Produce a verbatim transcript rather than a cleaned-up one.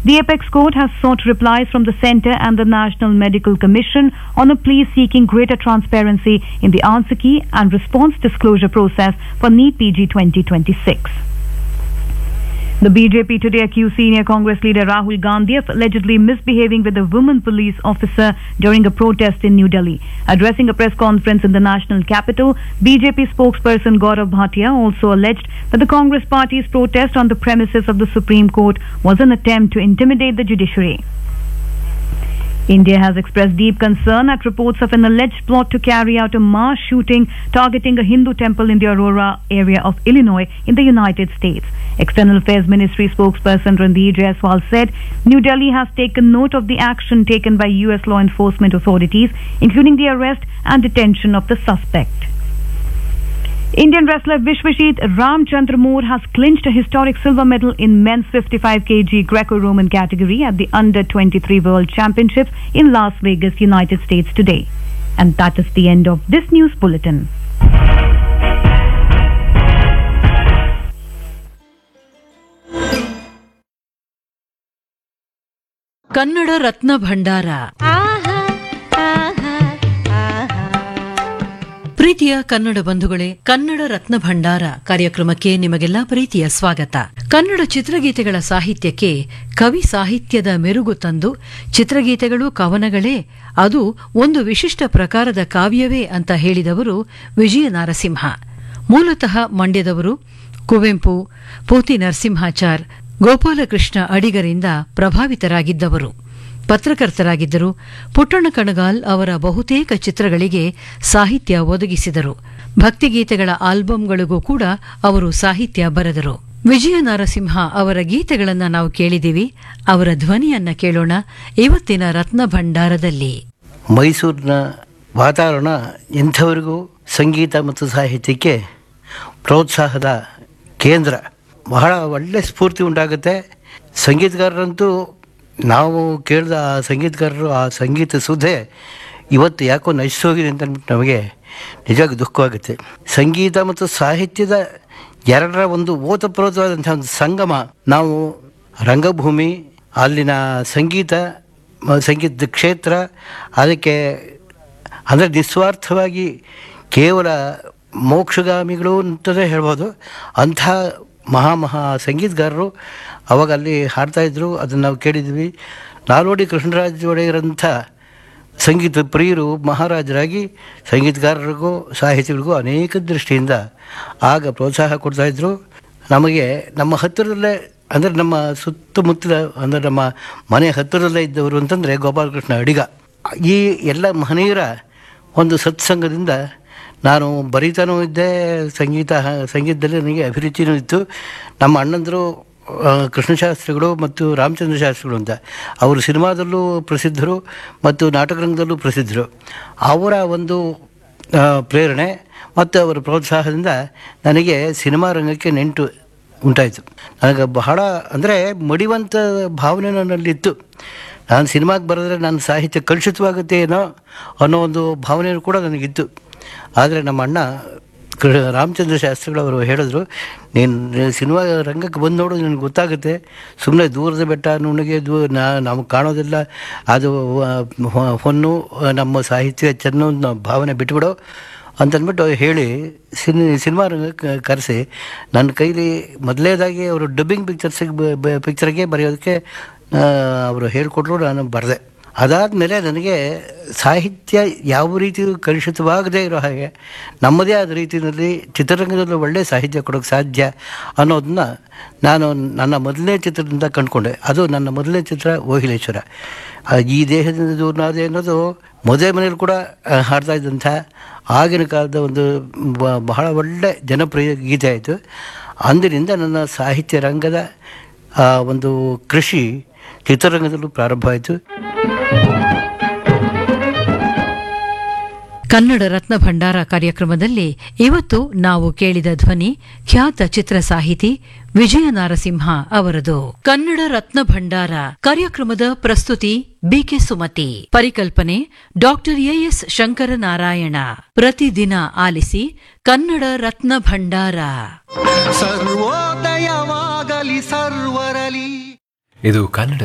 The Apex Court has sought replies from the Centre and the National Medical Commission on a plea seeking greater transparency in the answer key and response disclosure process for NEET P G twenty twenty-six. The B J P today accused senior Congress leader Rahul Gandhi of allegedly misbehaving with a woman police officer during a protest in New Delhi. Addressing a press conference in the national capital, B J P spokesperson Gaurav Bhatia also alleged that the Congress party's protest on the premises of the Supreme Court was an attempt to intimidate the judiciary. India has expressed deep concern at reports of an alleged plot to carry out a mass shooting targeting a Hindu temple in the Aurora area of Illinois in the United States. External Affairs Ministry spokesperson Randeer Jaiswal said New Delhi has taken note of the action taken by U S law enforcement authorities, including the arrest and detention of the suspect. Indian wrestler Vishwajit Ramchandra Moore has clinched a historic silver medal in men's fifty-five kilogram Greco-Roman category at the under twenty-three World Championships in Las Vegas, United States today. And that is the end of this news bulletin. Kannada ರತ್ನ ಭಂಡಾರ. ಪ್ರೀತಿಯ ಕನ್ನಡ ಬಂಧುಗಳೇ, ಕನ್ನಡ ರತ್ನ ಭಂಡಾರ ಕಾರ್ಯಕ್ರಮಕ್ಕೆ ನಿಮಗೆಲ್ಲ ಪ್ರೀತಿಯ ಸ್ವಾಗತ. ಕನ್ನಡ ಚಿತ್ರಗೀತೆಗಳ ಸಾಹಿತ್ಯಕ್ಕೆ ಕವಿ ಸಾಹಿತ್ಯದ ಮೆರುಗು ತಂದು ಚಿತ್ರಗೀತೆಗಳು ಕವನಗಳೇ ಅದು ಒಂದು ವಿಶಿಷ್ಟ ಪ್ರಕಾರದ ಕಾವ್ಯವೇ ಅಂತ ಹೇಳಿದವರು ವಿಜಯ ನಾರಸಿಂಹ. ಮೂಲತಃ ಮಂಡ್ಯದವರು. ಕುವೆಂಪು, ಪೋತಿ ನರಸಿಂಹಾಚಾರ್, ಗೋಪಾಲಕೃಷ್ಣ ಅಡಿಗರಿಂದ ಪ್ರಭಾವಿತರಾಗಿದ್ದವರು. ಪತ್ರಕರ್ತರಾಗಿದ್ದರು. ಪುಟ್ಟಣ್ಣ ಕಣಗಾಲ್ ಅವರ ಬಹುತೇಕ ಚಿತ್ರಗಳಿಗೆ ಸಾಹಿತ್ಯ ಒದಗಿಸಿದರು. ಭಕ್ತಿಗೀತೆಗಳ ಆಲ್ಬಂಗಳಿಗೂ ಕೂಡ ಅವರು ಸಾಹಿತ್ಯ ಬರೆದರು. ವಿಜಯ ನಾರಸಿಂಹ ಅವರ ಗೀತೆಗಳನ್ನ ನಾವು ಕೇಳಿದ್ದೀವಿ. ಅವರ ಧ್ವನಿಯನ್ನ ಕೇಳೋಣ ಇವತ್ತಿನ ರತ್ನ ಭಂಡಾರದಲ್ಲಿ. ಮೈಸೂರಿನ ವಾತಾವರಣ ಎಂಥವರಿಗೂ ಸಂಗೀತ ಮತ್ತು ಸಾಹಿತ್ಯಕ್ಕೆ ಪ್ರೋತ್ಸಾಹದ ಕೇಂದ್ರ. ಬಹಳ ಒಳ್ಳೆ ಸ್ಫೂರ್ತಿ ಉಂಟಾಗುತ್ತೆ. ಸಂಗೀತಗಾರರಂತೂ ನಾವು ಕೇಳಿದ ಆ ಸಂಗೀತಗಾರರು ಆ ಸಂಗೀತ ಸುಧೆ ಇವತ್ತು ಯಾಕೋ ನಶಿಸೋಗಿದೆ ಅಂತ ನಮಗೆ ನಿಜವಾಗಿ ದುಃಖವಾಗುತ್ತೆ. ಸಂಗೀತ ಮತ್ತು ಸಾಹಿತ್ಯದ ಎರಡರ ಒಂದು ಓತಪ್ರೋತವಾದಂಥ ಒಂದು ಸಂಗಮ. ನಾವು ರಂಗಭೂಮಿ, ಅಲ್ಲಿನ ಸಂಗೀತ, ಸಂಗೀತದ ಕ್ಷೇತ್ರ, ಅದಕ್ಕೆ ಅಂದರೆ ನಿಸ್ವಾರ್ಥವಾಗಿ ಕೇವಲ ಮೋಕ್ಷಗಾಮಿಗಳು ಅಂತಲೇ ಹೇಳ್ಬೋದು. ಅಂಥ ಮಹಾ ಮಹಾ ಸಂಗೀತಗಾರರು ಅವಾಗ ಅಲ್ಲಿ ಹಾಡ್ತಾಯಿದ್ರು. ಅದನ್ನು ನಾವು ಕೇಳಿದ್ವಿ. ನಾಲ್ವಡಿ ಕೃಷ್ಣರಾಜ ಒಡೆಯರಂಥ ಸಂಗೀತ ಪ್ರಿಯರು ಮಹಾರಾಜರಾಗಿ ಸಂಗೀತಗಾರರಿಗೂ ಸಾಹಿತಿಗಳಿಗೂ ಅನೇಕ ದೃಷ್ಟಿಯಿಂದ ಆಗ ಪ್ರೋತ್ಸಾಹ ಕೊಡ್ತಾಯಿದ್ರು. ನಮಗೆ ನಮ್ಮ ಹತ್ತಿರದಲ್ಲೇ ಅಂದರೆ ನಮ್ಮ ಸುತ್ತಮುತ್ತಲ ಅಂದರೆ ನಮ್ಮ ಮನೆ ಹತ್ತಿರದಲ್ಲೇ ಇದ್ದವರು ಅಂತಂದರೆ ಗೋಪಾಲಕೃಷ್ಣ ಅಡಿಗ. ಈ ಎಲ್ಲ ಮಹನೀಯರ ಒಂದು ಸತ್ಸಂಗದಿಂದ ನಾನು ಬರೀತಾನೂ ಇದ್ದೆ. ಸಂಗೀತ ಸಂಗೀತದಲ್ಲಿ ನನಗೆ ಅಭಿರುಚಿನೂ ಇತ್ತು. ನಮ್ಮ ಅಣ್ಣಂದರು ಕೃಷ್ಣಶಾಸ್ತ್ರಿಗಳು ಮತ್ತು ರಾಮಚಂದ್ರ ಶಾಸ್ತ್ರಿಗಳು ಅಂತ, ಅವರು ಸಿನಿಮಾದಲ್ಲೂ ಪ್ರಸಿದ್ಧರು ಮತ್ತು ನಾಟಕರಂಗದಲ್ಲೂ ಪ್ರಸಿದ್ಧರು. ಅವರ ಒಂದು ಪ್ರೇರಣೆ ಮತ್ತು ಅವರ ಪ್ರೋತ್ಸಾಹದಿಂದ ನನಗೆ ಸಿನಿಮಾ ರಂಗಕ್ಕೆ ನೆಂಟು ಉಂಟಾಯಿತು. ನನಗೆ ಬಹಳ ಅಂದರೆ ಮಡಿವಂತ ಭಾವನೆ ನನ್ನಲ್ಲಿತ್ತು. ನಾನು ಸಿನಿಮಾಗೆ ಬರೆದ್ರೆ ನನ್ನ ಸಾಹಿತ್ಯ ಕಲುಷಿತವಾಗುತ್ತೆ ಏನೋ ಅನ್ನೋ ಒಂದು ಭಾವನೆಯೂ ಕೂಡ ನನಗಿತ್ತು. ಆದರೆ ನಮ್ಮ ಅಣ್ಣ ರಾಮಚಂದ್ರ ಶಾಸ್ತ್ರಿಗಳವರು ಹೇಳಿದ್ರು, ನೀನು ಸಿನಿಮಾ ರಂಗಕ್ಕೆ ಬಂದು ನೋಡು, ನಿನಗೆ ಗೊತ್ತಾಗುತ್ತೆ. ಸುಮ್ಮನೆ ದೂರದ ಬೆಟ್ಟ ನುಣ್ಣಗೆ ದೂ ನಮಗೆ ಕಾಣೋದಿಲ್ಲ, ಅದು ಹೊನ್ನು ನಮ್ಮ ಸಾಹಿತ್ಯ ಚೆನ್ನ ಭಾವನೆ ಬಿಟ್ಬಿಡೋ ಅಂತಂದ್ಬಿಟ್ಟು ಹೇಳಿ ಸಿನಿ ಸಿನಿಮಾ ರಂಗಕ್ಕೆ ಕರೆಸಿ ನನ್ನ ಕೈಲಿ ಮೊದಲನೇದಾಗಿ ಅವರು ಡಬ್ಬಿಂಗ್ ಪಿಕ್ಚರ್ಸಿಗೆ ಪಿಕ್ಚರ್ಗೆ ಬರೆಯೋದಕ್ಕೆ ಅವರು ಹೇಳಿಕೊಟ್ರು. ನಾನು ಬರೆದೆ. ಅದಾದಮೇಲೆ ನನಗೆ ಸಾಹಿತ್ಯ ಯಾವ ರೀತಿ ಕಲುಷಿತವಾಗದೇ ಇರೋ ಹಾಗೆ ನಮ್ಮದೇ ಆದ ರೀತಿಯಲ್ಲಿ ಚಿತ್ರರಂಗದಲ್ಲಿ ಒಳ್ಳೆಯ ಸಾಹಿತ್ಯ ಕೊಡೋಕ್ಕೆ ಸಾಧ್ಯ ಅನ್ನೋದನ್ನ ನಾನು ನನ್ನ ಮೊದಲನೇ ಚಿತ್ರದಿಂದ ಕಂಡುಕೊಂಡೆ. ಅದು ನನ್ನ ಮೊದಲನೇ ಚಿತ್ರ ಓಹಿಲೇಶ್ವರ. ಈ ದೇಹದಿಂದ ದೂರನಾದೆ ಅನ್ನೋದು ಮದುವೆ ಮನೇಲಿ ಕೂಡ ಹಾಡ್ತಾ ಇದ್ದಂಥ ಆಗಿನ ಕಾಲದ ಒಂದು ಬಹಳ ಒಳ್ಳೆ ಜನಪ್ರಿಯ ಗೀತೆ ಆಯಿತು. ಅಂದಿನಿಂದ ನನ್ನ ಸಾಹಿತ್ಯ ರಂಗದ ಒಂದು ಕೃಷಿ ಚಿತ್ರರಂಗದಲ್ಲೂ ಪ್ರಾರಂಭ ಆಯಿತು. ಕನ್ನಡ ರತ್ನ ಭಂಡಾರ ಕಾರ್ಯಕ್ರಮದಲ್ಲಿ ಇವತ್ತು ನಾವು ಕೇಳಿದ ಧ್ವನಿ ಖ್ಯಾತ ಚಿತ್ರ ಸಾಹಿತಿ ವಿಜಯ ನಾರಸಿಂಹ ಅವರದು. ಕನ್ನಡ ರತ್ನ ಭಂಡಾರ ಕಾರ್ಯಕ್ರಮದ ಪ್ರಸ್ತುತಿ ಬಿಕೆ ಸುಮತಿ. ಪರಿಕಲ್ಪನೆ ಡಾಕ್ಟರ್ ಎಎಸ್ ಶಂಕರನಾರಾಯಣ. ಪ್ರತಿದಿನ ಆಲಿಸಿ ಕನ್ನಡ ರತ್ನ ಭಂಡಾರ. ಸರ್ವೋದಯವಾಗಲಿ ಸರ್ವರಲಿ. ಇದು ಕನ್ನಡ